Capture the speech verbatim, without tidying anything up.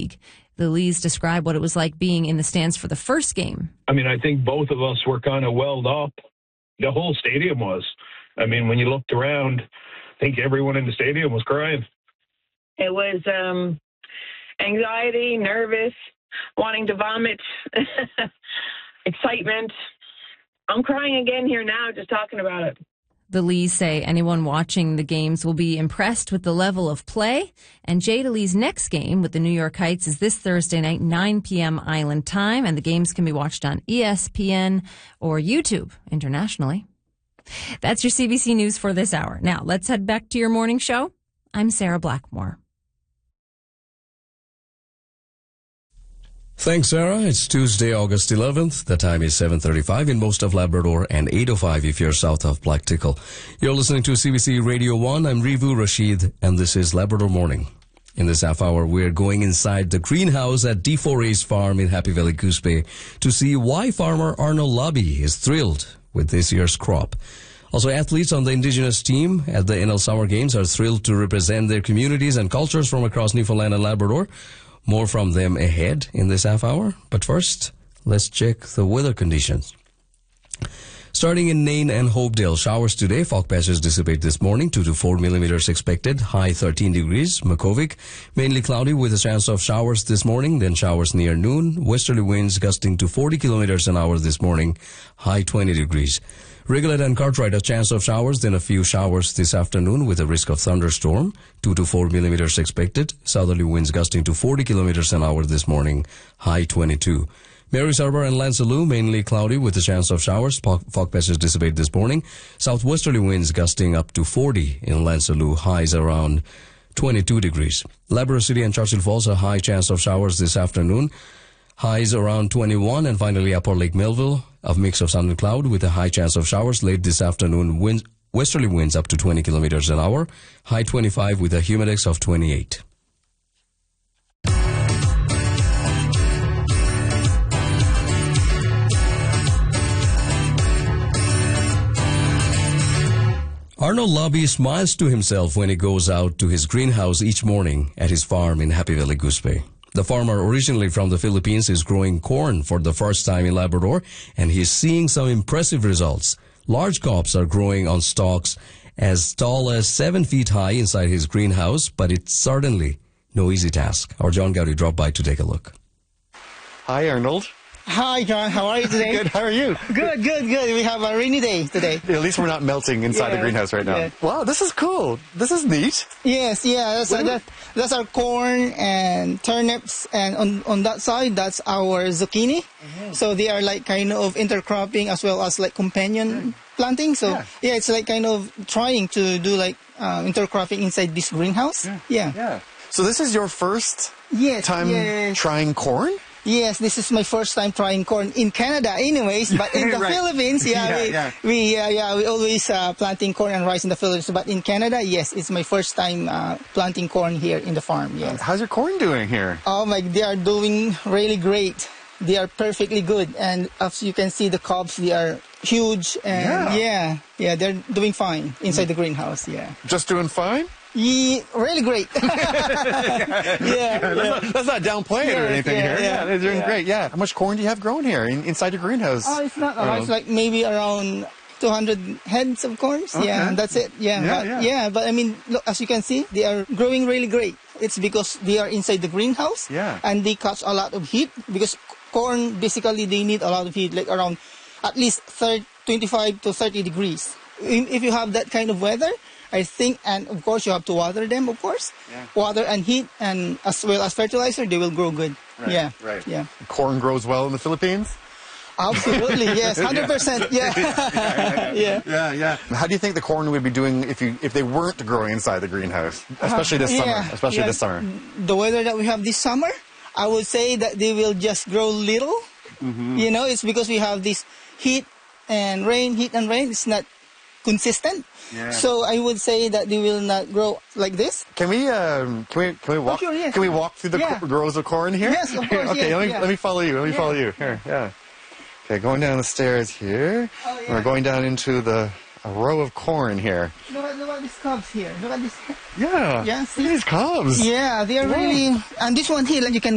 league. The Lees describe what it was like being in the stands for the first game. I mean, I think both of us were kind of welled up. The whole stadium was. I mean, when you looked around, I think everyone in the stadium was crying. It was um, anxiety, nervous, wanting to vomit, excitement. I'm crying again here now just talking about it. The Lees say anyone watching the games will be impressed with the level of play. And Jada Lee's next game with the New York Heights is this Thursday night, nine p.m. Island time. And the games can be watched on E S P N or YouTube internationally. That's your C B C News for this hour. Now, let's head back to your morning show. I'm Sarah Blackmore. Thanks, Sarah. It's Tuesday, August eleventh. The time is seven thirty-five in most of Labrador and eight oh five if you're south of Black Tickle. You're listening to C B C Radio one. I'm Rivu Rashid, and this is Labrador Morning. In this half hour, we're going inside the greenhouse at D four A's farm in Happy Valley, Goose Bay to see why farmer Arnold Labby is thrilled with this year's crop. Also, athletes on the Indigenous team at the N L Summer Games are thrilled to represent their communities and cultures from across Newfoundland and Labrador. More from them ahead in this half hour. But first, let's check the weather conditions. Starting in Nain and Hopedale, showers today. Fog patches dissipate this morning. two to four millimeters expected. High thirteen degrees. Makovic, mainly cloudy with a chance of showers this morning. Then showers near noon. Westerly winds gusting to forty kilometers an hour this morning. High twenty degrees. Rigolette and Cartwright, a chance of showers, then a few showers this afternoon with a risk of thunderstorm. two to four millimeters expected. Southerly winds gusting to forty kilometers an hour this morning. High twenty-two. Mary's Harbour and Lansaloo, mainly cloudy with a chance of showers. Fog patches dissipate this morning. Southwesterly winds gusting up to forty in Lansaloo. Highs around twenty-two degrees. Labrador City and Churchill Falls, a high chance of showers this afternoon. Highs around twenty-one. And finally, Upper Lake Melville, a mix of sun and cloud with a high chance of showers late this afternoon. Wind, westerly winds up to twenty kilometers an hour. High twenty-five with a humidex of twenty-eight. Arnold Labby smiles to himself when he goes out to his greenhouse each morning at his farm in Happy Valley, Goose Bay. The farmer, originally from the Philippines, is growing corn for the first time in Labrador, and he's seeing some impressive results. Large cobs are growing on stalks as tall as seven feet high inside his greenhouse, but it's certainly no easy task. Our John Gowdy dropped by to take a look. Hi, Arnold. Hi, John. How are you today? Good. How are you? Good, good, good. We have a rainy day today. At least we're not melting inside yeah, the greenhouse right now. Yeah. Wow, this is cool. This is neat. Yes, yeah. That's, uh, that, that's our corn and turnips, and on, on that side, that's our zucchini. Mm-hmm. So they are like kind of intercropping as well as like companion planting. So yeah. yeah, it's like kind of trying to do like uh, intercropping inside this greenhouse. Yeah. yeah. Yeah. So this is your first yes, time yes. trying corn? Yes, this is my first time trying corn in Canada anyways, but in the right. Philippines, yeah, yeah, we, yeah. we, uh, yeah, we always uh, planting corn and rice in the Philippines, but in Canada, yes, it's my first time uh, planting corn here in the farm, yes. How's your corn doing here? Oh my, they are doing really great. They are perfectly good, and as you can see, the cobs, they are huge, and yeah, yeah, yeah they're doing fine inside mm. the greenhouse, yeah. Just doing fine? Yeah, really great. yeah, yeah. That's, not, that's not downplaying yeah, or anything yeah, here. Yeah, yeah, they're doing yeah. great. Yeah. How much corn do you have grown here in, inside your greenhouse? Oh, it's not a lot. It's like maybe around two hundred heads of corn. Okay. Yeah, that's it. Yeah, yeah, but, yeah. yeah, but I mean, look, as you can see, they are growing really great. It's because they are inside the greenhouse. Yeah. And they catch a lot of heat because corn, basically, they need a lot of heat, like around at least thirty, twenty-five to thirty degrees. If you have that kind of weather, I think, and of course you have to water them, of course. Yeah. Water and heat, and as well as fertilizer, they will grow good. Right, yeah, right. Yeah. Corn grows well in the Philippines? Absolutely, yes, one hundred percent, yeah. yeah, yeah. Yeah, yeah. How do you think the corn would be doing if you if they weren't growing inside the greenhouse, especially this uh, summer? yeah, Especially yeah. this summer. The weather that we have this summer, I would say that they will just grow little. Mm-hmm. You know, it's because we have this heat and rain, heat and rain. It's not consistent. Yeah. So I would say that they will not grow like this. Can we um, can we can we walk? Oh, sure, yes. Can we walk through the yeah. rows of corn here? Yes, of course. okay, yes, let me yeah. let me follow you. Let me yeah. follow you. Here, yeah. Okay, going down the stairs here. Oh, yeah. We're going down into the a row of corn here. Look at, look at these cobs here. Look at this. Yeah. Yeah. See? Look at these cobs. Yeah, they are Whoa. really. And this one here, like you can